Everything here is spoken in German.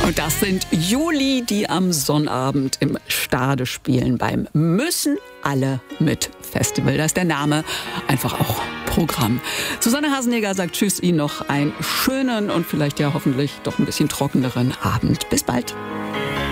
Und das sind Juli, die am Sonnabend im Stade spielen beim Müssen alle mit Festival. Da ist der Name einfach auch Programm. Susanne Hasenegger sagt Tschüss, Ihnen noch einen schönen und vielleicht ja hoffentlich doch ein bisschen trockeneren Abend. Bis bald.